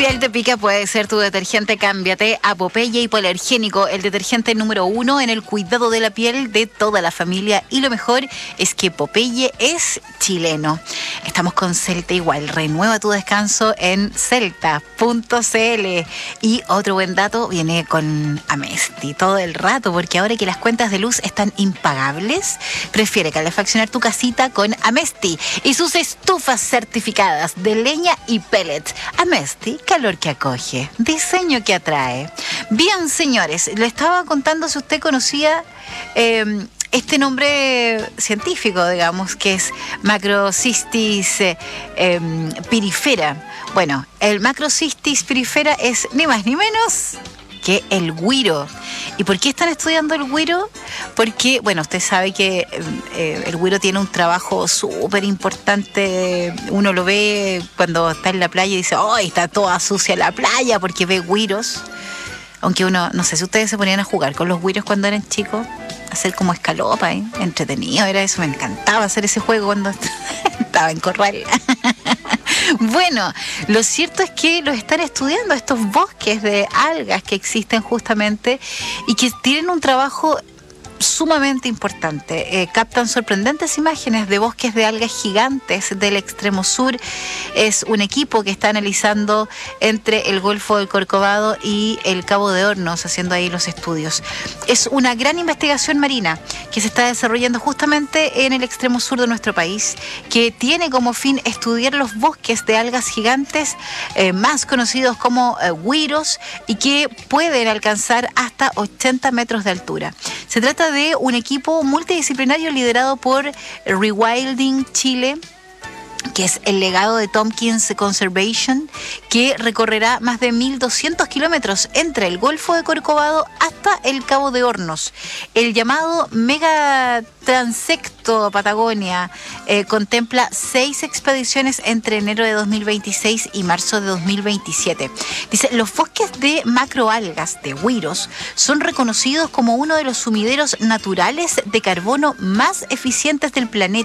piel te pica puede ser tu detergente. Cámbiate a Popeye Hipoalergénico, el detergente número 1 en el cuidado de la piel de toda la familia. Y lo mejor es que Popeye es chileno. Estamos con Celta igual. Renueva tu descanso en celta.cl. Y otro buen dato viene con Amesti todo el rato, porque ahora que las cuentas de luz están impagables, prefiere calefaccionar tu casita con Amesti y sus estufas certificadas de leña y pellets. Amesti, calor que acoge, diseño que atrae. Bien, señores, le estaba contando si usted conocía este nombre científico, digamos, que es Macrocystis pirifera. Bueno, el Macrocystis pirifera es ni más ni menos que el güiro. ¿Y por qué están estudiando el güiro? Porque, bueno, usted sabe que el güiro tiene un trabajo súper importante. Uno lo ve cuando está en la playa y dice, ¡ay, está toda sucia la playa! Porque ve güiros. Aunque uno, no sé si ustedes se ponían a jugar con los güiros cuando eran chicos, hacer como escalopa, ¿eh? Entretenido era eso, me encantaba hacer ese juego cuando estaba en corral. Bueno, lo cierto es que los están estudiando, estos bosques de algas que existen justamente y que tienen un trabajo sumamente importante. Captan sorprendentes imágenes de bosques de algas gigantes del extremo sur. Es un equipo que está analizando entre el Golfo del Corcovado y el Cabo de Hornos, haciendo ahí los estudios. Es una gran investigación marina que se está desarrollando justamente en el extremo sur de nuestro país, que tiene como fin estudiar los bosques de algas gigantes más conocidos como güiros y que pueden alcanzar hasta 80 metros de altura. Se trata de un equipo multidisciplinario liderado por Rewilding Chile, que es el legado de Tompkins Conservation, que recorrerá más de 1.200 kilómetros entre el Golfo de Corcovado hasta el Cabo de Hornos. El llamado Mega Transecto Patagonia contempla 6 expediciones entre enero de 2026 y marzo de 2027. Dice, los bosques de macroalgas de güiros son reconocidos como uno de los sumideros naturales de carbono más eficientes del planeta.